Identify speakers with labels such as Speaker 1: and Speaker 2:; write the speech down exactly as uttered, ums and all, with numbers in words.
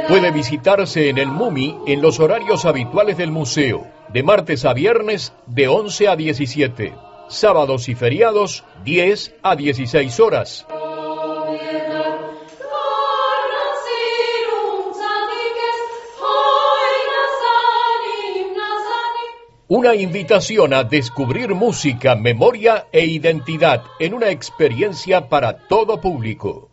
Speaker 1: Puede visitarse en el Mumi en los horarios habituales del museo, de martes a viernes de once a diecisiete, sábados y feriados diez a dieciséis horas. Una invitación a descubrir música, memoria e identidad en una experiencia para todo público.